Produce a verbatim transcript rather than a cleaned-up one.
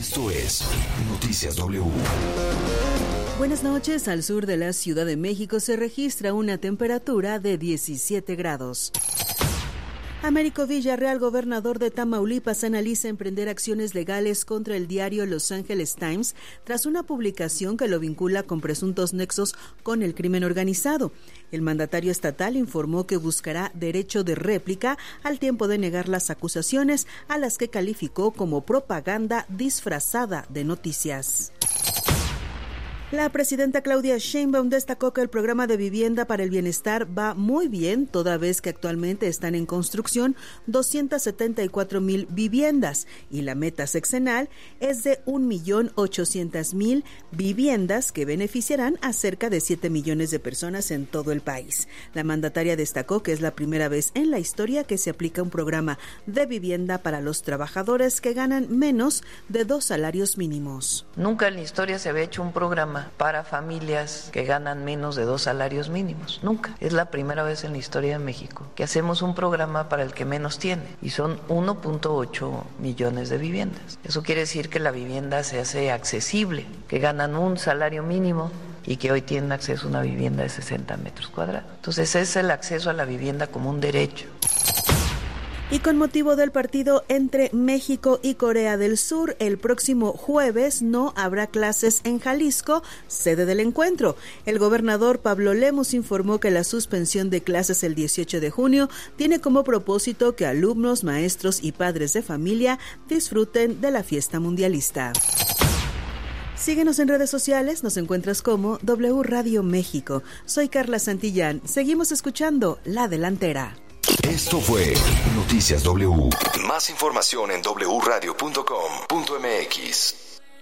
Esto es Noticias W. Buenas noches. Al sur de la Ciudad de México se registra una temperatura de diecisiete grados. Américo Villarreal, gobernador de Tamaulipas, analiza emprender acciones legales contra el diario Los Angeles Times tras una publicación que lo vincula con presuntos nexos con el crimen organizado. El mandatario estatal informó que buscará derecho de réplica al tiempo de negar las acusaciones, a las que calificó como propaganda disfrazada de noticias. La presidenta Claudia Sheinbaum destacó que el programa de vivienda para el bienestar va muy bien, toda vez que actualmente están en construcción doscientas setenta y cuatro mil viviendas y la meta sexenal es de un millón ochocientas mil viviendas que beneficiarán a cerca de siete millones de personas en todo el país. La mandataria destacó que es la primera vez en la historia que se aplica un programa de vivienda para los trabajadores que ganan menos de dos salarios mínimos. Nunca en la historia se había hecho un programa para familias que ganan menos de dos salarios mínimos. Nunca. Es la primera vez en la historia de México que hacemos un programa para el que menos tiene y son uno punto ocho millones de viviendas. Eso quiere decir que la vivienda se hace accesible, que ganan un salario mínimo y que hoy tienen acceso a una vivienda de sesenta metros cuadrados. Entonces es el acceso a la vivienda como un derecho. Y con motivo del partido entre México y Corea del Sur, el próximo jueves no habrá clases en Jalisco, sede del encuentro. El gobernador Pablo Lemus informó que la suspensión de clases el dieciocho de junio tiene como propósito que alumnos, maestros y padres de familia disfruten de la fiesta mundialista. Síguenos en redes sociales, nos encuentras como W Radio México. Soy Carla Santillán, seguimos escuchando La Delantera. Esto fue Noticias W. Más información en doble u radio punto com punto m x.